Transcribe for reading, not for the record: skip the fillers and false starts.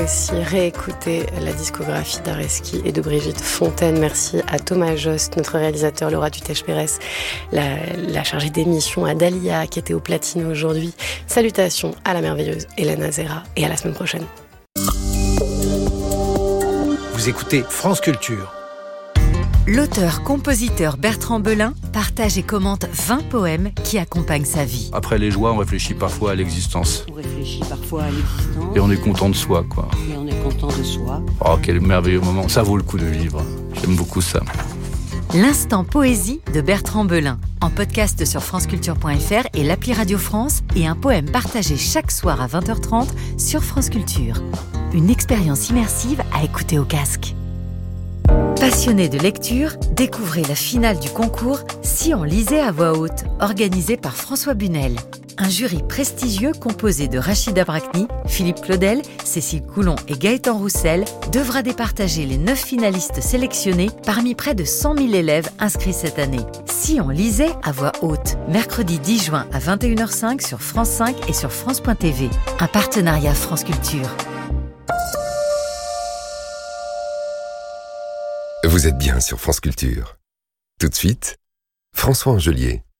Aussi réécouter la discographie d'Areski et de Brigitte Fontaine. Merci à Thomas Jost, notre réalisateur, Laura Dutèche-Pérez, la chargée d'émission, à Dalia qui était au platine aujourd'hui. Salutations à la merveilleuse Hélène Azera et à la semaine prochaine. Vous écoutez France Culture. L'auteur-compositeur Bertrand Belin partage et commente 20 poèmes qui accompagnent sa vie. Après les joies, on réfléchit parfois à l'existence. On réfléchit parfois à l'existence. Et on est content de soi, quoi. Et on est content de soi. Oh, quel merveilleux moment. Ça vaut le coup de vivre. J'aime beaucoup ça. L'instant poésie de Bertrand Belin, en podcast sur franceculture.fr et l'appli Radio France, et un poème partagé chaque soir à 20h30 sur France Culture. Une expérience immersive à écouter au casque. Passionné de lecture, découvrez la finale du concours Si on lisait à voix haute, organisé par François Bunel. Un jury prestigieux composé de Rachida Brakni, Philippe Claudel, Cécile Coulon et Gaëtan Roussel devra départager les 9 finalistes sélectionnés parmi près de 100 000 élèves inscrits cette année. Si on lisait à voix haute, mercredi 10 juin à 21h05 sur France 5 et sur France.tv. Un partenariat France Culture. Vous êtes bien sur France Culture. Tout de suite, François Angelier.